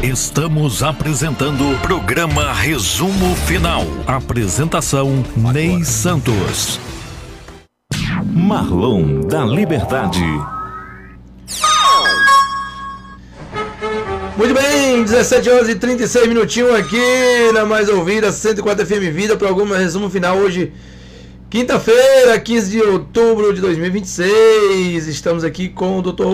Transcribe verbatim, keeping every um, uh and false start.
Estamos apresentando o programa Resumo Final. Apresentação Ney Santos. Marlon da Liberdade. Muito bem, dezessete horas e trinta e seis minutinhos aqui na mais ouvida cento e quatro F M Vida, programa Resumo Final hoje, quinta-feira, quinze de outubro de dois mil e vinte e seis. Estamos aqui com o doutor